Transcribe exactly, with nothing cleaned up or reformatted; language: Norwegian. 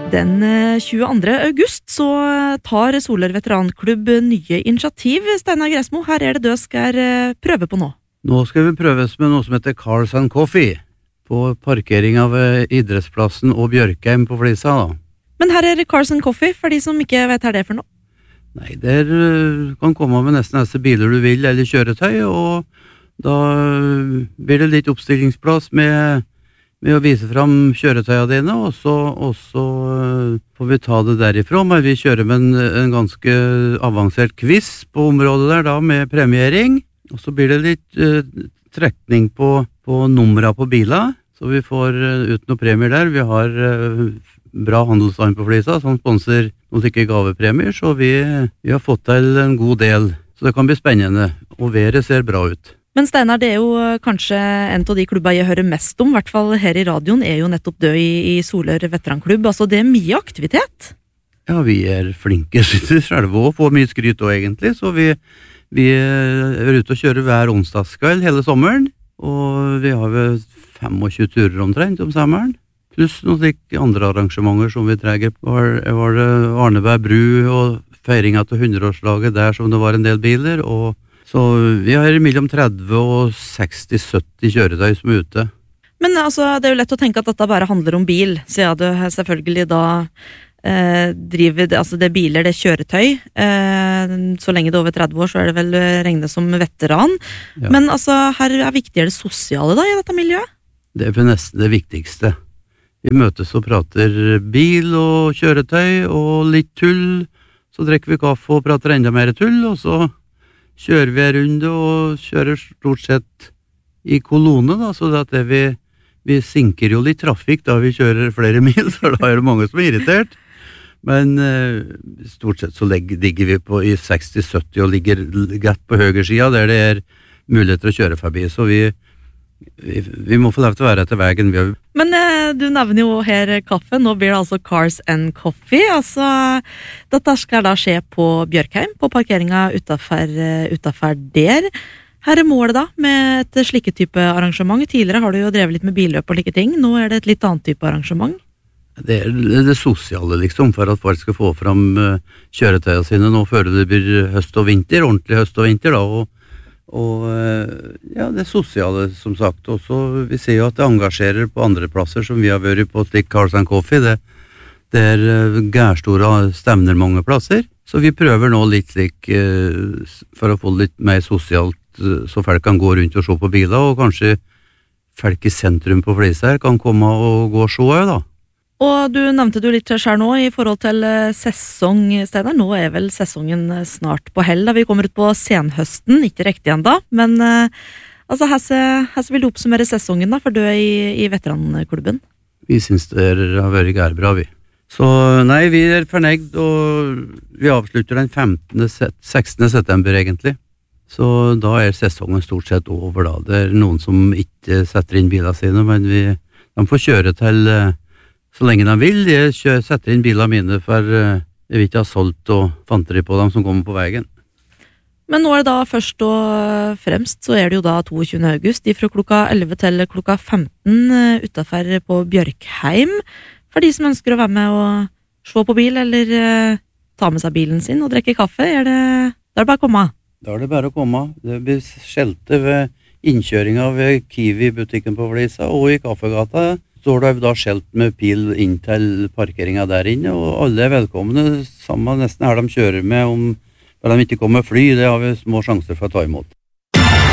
Den tjueandre august så tar Solør veteranklubb nye initiativ. Steinar Gressmo, her er det du skal prøve på nå. Nå skal vi prøves med noe som heter Cars and Coffee, på parkering av idrettsplassen og Bjørkheim på Flisa da. Men her er Cars and Coffee, for de som ikke vet hva det er for noe. Nei, der kan komme med nesten disse biler du vil, eller kjøretøy, og da blir det litt oppstillingsplass med med å vise fram kjøretøyene dine, og så, og så får vi ta det derifra, men vi kjører med en, en ganske avansert quiz på området der da, med premiering, og så blir det litt uh, trekning på, på numra på biler, så vi får uh, ut noen premier der. Vi har uh, bra handelsstand på Flisa, som sponser noen ikke gavepremier, så vi, vi har fått til en god del, så det kan bli spennende, og været ser bra ut. Men Steinar, det er jo kanskje en av de klubber jeg hører mest om, i hvert fall her i radioen, er jo nettopp død i, i Solør veteranklubb. Altså, det er mye aktivitet. Ja, vi er flinke, synes jeg selv, og får mye skryt også egentlig, så vi, vi er ute og kjører hver onsdagskveld hele sommeren, og vi har vel tjuefem turer omtrent om sommeren, pluss noen andre arrangementer som vi trenger. Var, var det Arneberg bru og feiringen til hundreårslaget der som det var en del biler, og så vi har mellom tretti og seksti til sytti kjøretøy som er ute. Men altså, det er jo lett å tenke at dette bare handler om bil, siden du selvfølgelig da eh, driver, altså det er biler, det er kjøretøy. Eh, så lenge det er over tretti år, så er det vel regnet som veteran. Ja. Men altså, her er viktigere det sosiale da, i dette miljøet? Det er for nesten det viktigste. Vi møtes og prater bil og kjøretøy og litt tull, så drikker vi kaffe og prater enda mer tull, og så kjører vi en runde og kjører stort sett i kolone da, så at det vi, vi sinker jo litt trafikk da vi kjører flere mil, så da er det mange som er irritert. Men eh, stort sett så ligger vi på i seksti til sytti og ligger rett på høyre siden, der det er muligheter å kjøre forbi, så vi, vi, vi må få lov til å være etter veien. Vi har... Men eh, du nevner jo her kaffe, nå blir det altså Cars and Coffee, altså dette skal da skje på Bjørkheim, på parkeringen utenfor, utenfor der. Her er målet da, med et slike type arrangement. Tidligere har du jo drevet litt med billøp og like ting, nå er det et litt annet type arrangement. Det er det sosiale liksom, for at folk skal få fram uh, kjøretøyene sine nå før det blir høst og vinter, ordentlig høst og vinter da, og Og ja, det sosiale, som sagt, også vi ser jo at det engasjerer på andre plasser som vi har vært på slik Cars and Coffee, det, det er gærstore stevner mange plasser, så vi prøver nå litt slik for å få litt mer sosialt, så folk kan gå rundt og se på biler, og kanskje folk i sentrum på Flisa her kan komme og gå og se da. Og du nevnte du litt selv nå i forhold til sesong, Steinar. Nå er vel sesongen snart på hell da vi kommer ut på senhøsten, ikke riktig enda, men uh, altså, her vil du oppsummere sesongen da, for du er i, i veteranklubben? Vi synes det har vært gærbra, vi. Så nei, vi er fornøyd, og vi avslutter den femtende, sekstende september egentlig. Så da er sesongen stort sett over da. Det er noen som ikke setter inn biler sine, men vi, de får kjøre til... Uh, Så lenge de vil, jeg setter inn bilene mine, for jeg vil ikke ha solgt og fanteri på dem som kommer på veien. Men nå er det da først og fremst, så er det jo da tjuetoende august, fra klokka elleve til klokka femten utenfor på Bjørkheim, for de som ønsker å være med og se på bil, eller uh, ta med seg bilen sin og drikke kaffe, er det, da er det bare å komme. Da er det bare å komme. Det blir skjelte ved innkjøringen ved Kiwi-butikken på Flisa og i Kaffegata, står det da skjelt med pil inn til parkeringen der inne, og alle er velkomne, samme nesten her de kjører med, om de ikke kommer fly, det har vi små sjanser for å ta imot.